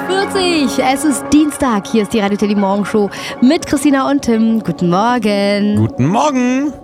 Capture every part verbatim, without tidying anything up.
vierzig. Es ist Dienstag. Hier ist die Radio Teddy Morgenshow mit Christina und Tim. Guten Morgen. Guten Morgen.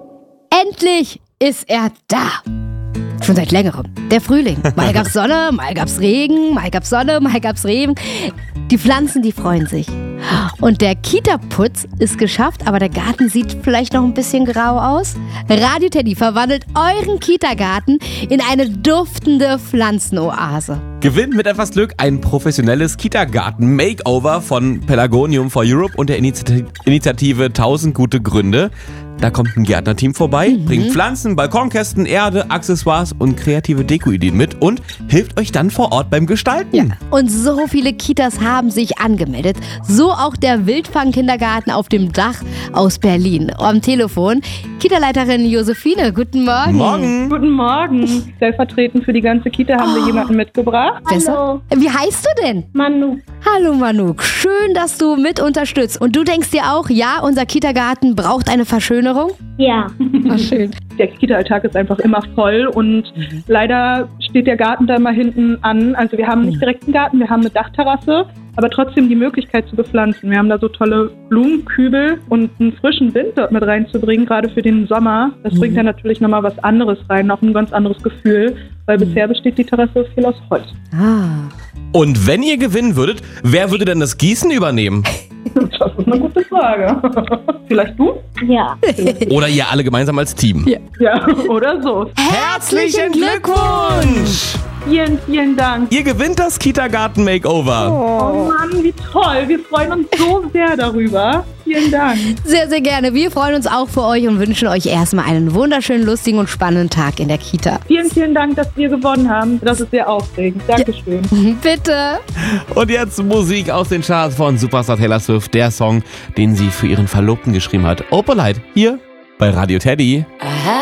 Endlich ist er da. Schon seit längerem. Der Frühling. Mal gab's Sonne, mal gab's Regen, mal gab's Sonne, mal gab's Regen. Die Pflanzen, die freuen sich. Und der Kita-Putz ist geschafft, aber der Garten sieht vielleicht noch ein bisschen grau aus. Radio Teddy verwandelt euren Kita-Garten in eine duftende Pflanzenoase. Gewinnt mit etwas Glück ein professionelles Kita-Garten-Makeover von Pelargonium for Europe und der Initiative, Initiative tausend gute Gründe. Da kommt ein Gärtnerteam vorbei, mhm. bringt Pflanzen, Balkonkästen, Erde, Accessoires und kreative Deko-Ideen mit und hilft euch dann vor Ort beim Gestalten. Ja. Und so viele Kitas haben sich angemeldet. So auch der Wildfang-Kindergarten auf dem Dach aus Berlin. Am Telefon Kita-Leiterin Josephine. Guten Morgen. Morgen. Guten Morgen. Stellvertretend für die ganze Kita haben wir jemanden mitgebracht. Hallo. Wie heißt du denn? Manu. Hallo Manu. Schön, dass du mit unterstützt. Und du denkst dir auch, ja, unser Kita-Garten braucht eine Verschönerung? Ja. Ach, schön. Der Kita-Alltag ist einfach immer voll und mhm. leider steht der Garten da mal hinten an. Also wir haben nicht direkt einen Garten, wir haben eine Dachterrasse, aber trotzdem die Möglichkeit zu bepflanzen. Wir haben da so tolle Blumenkübel und einen frischen Wind dort mit reinzubringen, gerade für den Sommer. Das mhm. bringt dann natürlich nochmal was anderes rein, auch ein ganz anderes Gefühl, weil mhm. bisher besteht die Terrasse viel aus Holz. Ah. Und wenn ihr gewinnen würdet, wer würde denn das Gießen übernehmen? Das ist eine gute Frage. Vielleicht du? Ja. Oder ihr alle gemeinsam als Team? Ja, ja oder so. Herzlichen Glückwunsch! Vielen, vielen Dank. Ihr gewinnt das Kita-Garten-Makeover. Oh Mann, wie toll. Wir freuen uns so sehr darüber. Vielen Dank. Sehr, sehr gerne. Wir freuen uns auch für euch und wünschen euch erstmal einen wunderschönen, lustigen und spannenden Tag in der Kita. Vielen, vielen Dank, dass wir gewonnen haben. Das ist sehr aufregend. Dankeschön. Ja. Bitte. Und jetzt Musik aus den Charts von Superstar Taylor Swift. Der Song, den sie für ihren Verlobten geschrieben hat. Opalite, hier bei Radio Teddy. Aha.